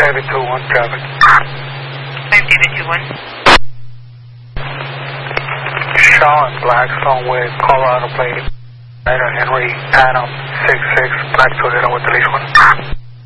David 2-1 traffic. 5 David 2-1. Sean Blackstone with Colorado plate. Henry Adam 66 Black Toyota with the lease 1.